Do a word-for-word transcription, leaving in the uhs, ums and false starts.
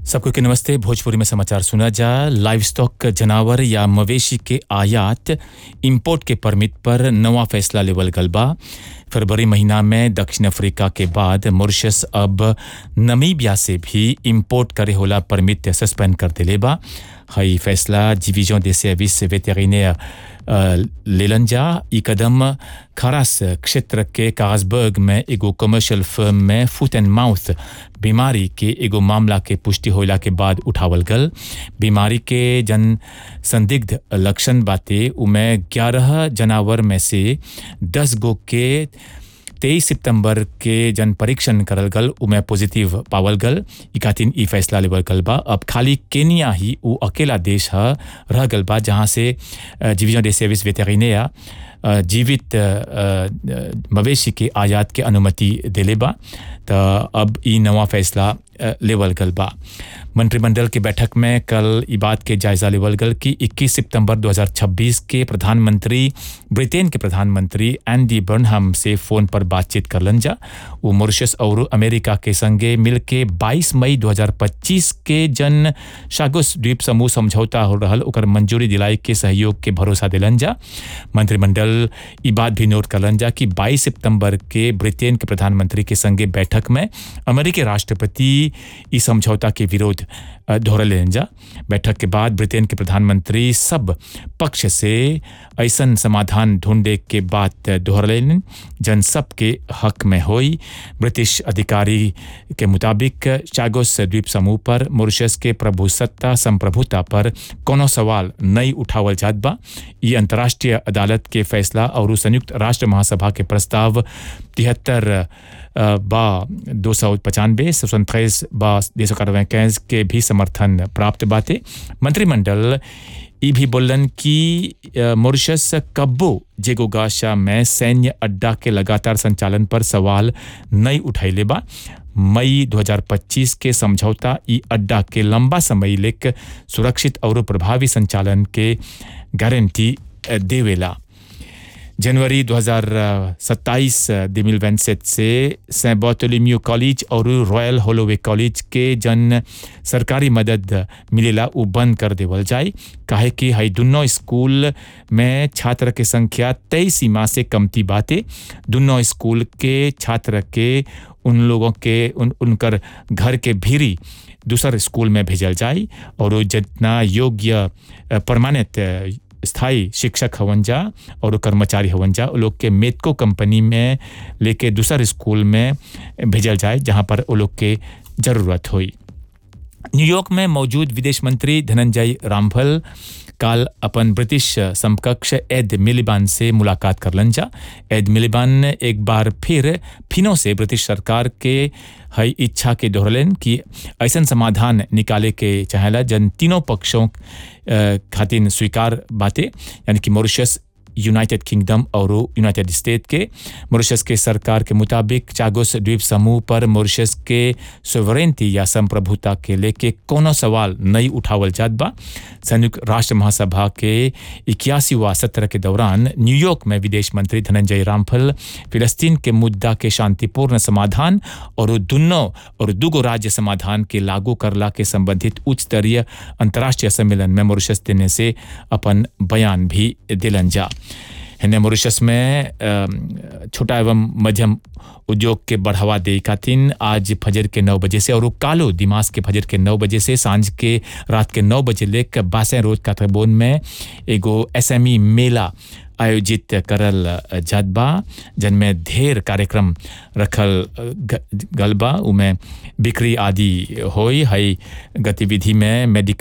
सबको के नमस्ते। भोजपुरी में समाचार सुना जा। लाइव स्टॉक जानवर या मवेशी के आयात इंपोर्ट के परमिट पर नवा फैसला लेवल गल बा। फरवरी महीना में दक्षिण अफ्रीका के बाद मॉरिशस अब नमीबिया से भी इंपोर्ट करे होला परमिट सस्पेंड कर देले बा। हई फैसला डिवीजन des services vétérinaires लेलन जा। ई कदम खरास क्षेत्र के कार्लसबर्ग में एगो कमर्शियल फर्म में फुट एंड माउथ बीमारी के एगो मामला के पुष्टि होला के बाद उठावल गल। बीमारी के जन संदिग्ध लक्षण बाते उमें ग्यारह जानवर में से दस गो के तेईस सितंबर के जन परीक्षण करल गल उमें पॉजिटिव पावल गल। इकातीन ई फैसला लेवल गल बा। अब खाली केनिया ही वो अकेला देश है रह गल बा जहाँ से डिवीजन des services vétérinaires जीवित मवेशी के आयात के अनुमति देले बा। तो अब ई नवा फैसला लेवल गल बा। मंत्रिमंडल की बैठक में कल ई बात के जायजा लेवल गल कि इक्कीस सितंबर दो हज़ार छब्बीस के प्रधानमंत्री ब्रिटेन के प्रधानमंत्री एंडी बर्नहम से फोन पर बातचीत करलन जा। वो मॉरिशस और अमेरिका के संगे मिल के बाईस मई दो हज़ार पच्चीस के जन शागुस द्वीप समूह समझौता हो रहल ओकर मंजूरी दिलाई के सहयोग के भरोसा दिलन जा। मंत्रिमंडल ई बात भी नोट करलन जा कि बाईस सितंबर के ब्रिटेन के प्रधानमंत्री के संगे बैठक में अमेरिकी राष्ट्रपति इस समझौता के विरोध दोहरलेन जा। बैठक के बाद ब्रिटेन के प्रधानमंत्री सब पक्ष से ऐसन समाधान ढूंढे के बात दोहरलेन जन सब के हक में होई। ब्रिटिश अधिकारी के मुताबिक चागोस द्वीप समूह पर मॉरिशस के प्रभुसत्ता संप्रभुता पर कोनो सवाल नहीं उठावल जात बा। ये अंतर्राष्ट्रीय अदालत के फैसला और संयुक्त राष्ट्र महासभा के प्रस्ताव तिहत्तर बा दो सौ पचानवे सैंतीस बा दो सौ इक्यानवे के भी समर्थन प्राप्त बाते। मंत्रिमंडल ई भी बोलन कि मॉरिशस कब्बो जेगोगाशा में सैन्य अड्डा के लगातार संचालन पर सवाल नहीं उठैले बा। मई दो हज़ार पच्चीस के समझौता ई अड्डा के लंबा समय लेक सुरक्षित और प्रभावी संचालन के गारंटी देवेला। जनवरी दो हज़ार सत्ताईस दिमिल वेंसेट से सेंट बार्थोलोम्यू कॉलेज और रॉयल होलोवे कॉलेज के जन सरकारी मदद मिलेला उ बंद कर देवल जाए। काहे कि हई दोनों स्कूल में छात्र के संख्या तेईस सीमा से कमती बाते। दोनों स्कूल के छात्र के उन लोगों के उन उनकर घर के भीरी दूसर स्कूल में भेजल जाए और जितना योग्य परमानेंट स्थायी शिक्षक हवन जा और कर्मचारी हवन जा लोग के मेटको कंपनी में लेके दूसर स्कूल में भेजल जाए जहां पर वो लोग के जरूरत हुई। न्यूयॉर्क में मौजूद विदेश मंत्री धनंजय रामफल काल अपन ब्रिटिश समकक्ष एड मिलिबान से मुलाकात करलन जा। एड मिलिबान एक बार फिर फिनो से ब्रिटिश सरकार के हई इच्छा के दोहरलन कि ऐसा समाधान निकाले के चाहेला जन तीनों पक्षों खातिर स्वीकार बाते, यानी कि मॉरिशस, यूनाइटेड किंगडम और यूनाइटेड स्टेट के। मॉरिशस के सरकार के मुताबिक चागोस द्वीप समूह पर मॉरिशस के सोवरेनिटी या संप्रभुता के लेके कोनो सवाल नहीं उठावल जात बा। संयुक्त राष्ट्र महासभा के इक्यासीवां सत्र के दौरान न्यूयॉर्क में विदेश मंत्री धनंजय रामफल फिलिस्तीन के मुद्दा के शांतिपूर्ण समाधान और दोनों और दुगो राज्य समाधान के लागू करला के संबंधित उच्च स्तरीय अंतर्राष्ट्रीय सम्मेलन में मॉरिशस देने से अपन बयान भी दिलन जा। हिने मॉरिशस में छोटा एवं मध्यम उद्योग के बढ़ावा दे खातिर आज फजर के नौ बजे से और कालो दिमाग के फजर के नौ बजे से सांझ के रात के नौ बजे लेकर बासें रोज कातरबोन में एगो एसएमई मेला आयोजित करल जात बा जिनमें ढेर कार्यक्रम रखल गलबा उमें बिक्री आदि होई। हई गतिविधि में मेडिकल